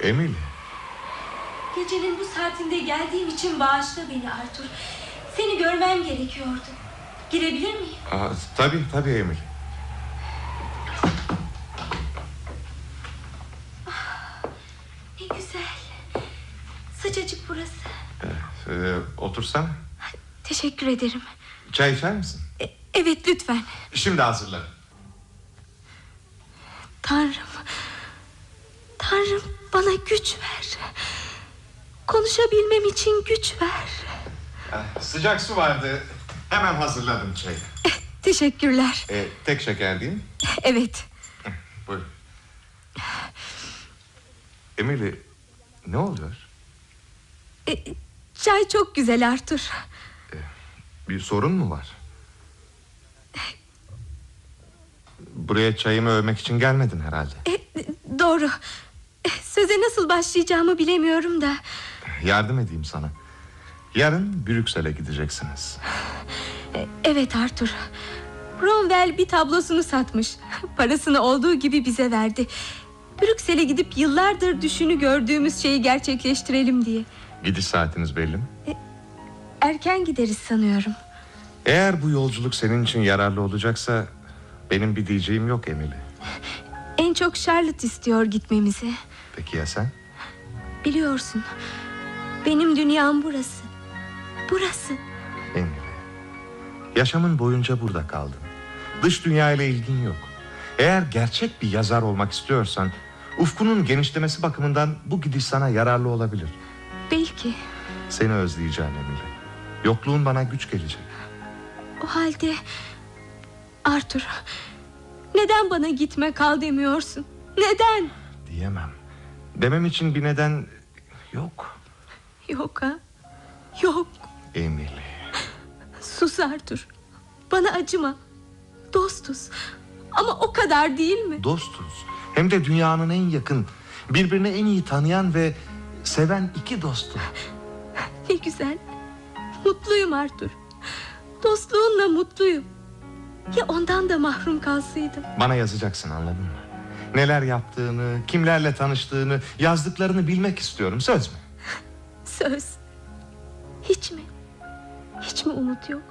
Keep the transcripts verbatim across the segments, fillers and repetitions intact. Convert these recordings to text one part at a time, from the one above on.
Emily. Gecenin bu saatinde geldiğim için bağışla beni Arthur. Seni görmem gerekiyordu. Girebilir miyim? Aa, tabii tabii Emily. Ah, ne güzel. Sıcacık burası. Evet, e, otursana. Teşekkür ederim. Çay içer misin? E, evet lütfen. Şimdi hazırlarım. Tanrım, Tanrım bana güç ver. Konuşabilmem için güç ver. Sıcak su vardı. Hemen hazırladım çayı. Eh, teşekkürler. Ee, tek şeker değil mi? Evet. Buyurun. Emily, ne oluyor? E, çay çok güzel Arthur. Ee, bir sorun mu var? Buraya çayımı övmek için gelmedin herhalde. E, doğru. E, söze nasıl başlayacağımı bilemiyorum da. Yardım edeyim sana. Yarın Brüksel'e gideceksiniz. E, evet Arthur. Cromwell bir tablosunu satmış. Parasını olduğu gibi bize verdi. Brüksel'e gidip yıllardır düşünü gördüğümüz şeyi gerçekleştirelim diye. Gidiş saatiniz belli mi? E, erken gideriz sanıyorum. Eğer bu yolculuk senin için yararlı olacaksa benim bir diyeceğim yok Emily. En çok Charlotte istiyor gitmemizi. Peki ya sen? Biliyorsun, benim dünyam burası. Burası. Emily, yaşamın boyunca burada kaldın. Dış dünyayla ilgin yok. Eğer gerçek bir yazar olmak istiyorsan ufkunun genişlemesi bakımından bu gidiş sana yararlı olabilir. Belki. Seni özleyeceğim Emily. Yokluğun bana güç gelecek. O halde Arthur, neden bana gitme kal demiyorsun? Neden? Diyemem. Demem için bir neden yok. Yok ha? Yok. Emily. Sus Arthur. Bana acıma. Dostuz. Ama o kadar değil mi? Dostuz. Hem de dünyanın en yakın, birbirini en iyi tanıyan ve seven iki dostu. Ne güzel. Mutluyum Arthur. Dostluğunla mutluyum. Ya ondan da mahrum kalsaydım? Bana yazacaksın, anladın mı? Neler yaptığını, kimlerle tanıştığını, yazdıklarını bilmek istiyorum. Söz mü? Söz. Hiç mi? Hiç mi umut yok?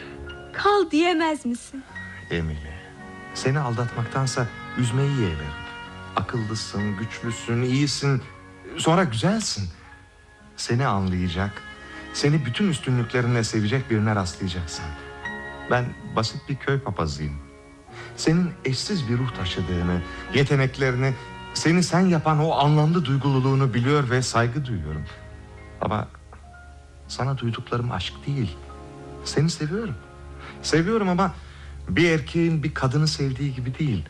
Kal diyemez misin? Emily, seni aldatmaktansa üzmeyi yeğlerim. Akıllısın, güçlüsün, iyisin, sonra güzelsin. Seni anlayacak, seni bütün üstünlüklerinle sevecek birine rastlayacaksın. Ben basit bir köy papazıyım. Senin eşsiz bir ruh taşıdığını, yeteneklerini, seni sen yapan o anlamlı duygululuğunu biliyor ve saygı duyuyorum. Ama sana duyduklarım aşk değil. Seni seviyorum. Seviyorum ama bir erkeğin bir kadını sevdiği gibi değil.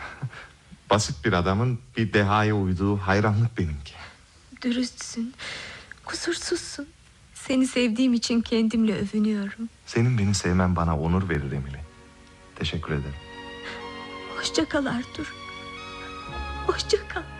Basit bir adamın bir dehaya uyduğu hayranlık benimki. Dürüstsün, kusursuzsun. Seni sevdiğim için kendimle övünüyorum. Senin beni sevmen bana onur verir Emily. Teşekkür ederim. Hoşça kal Arthur. Hoşça kal.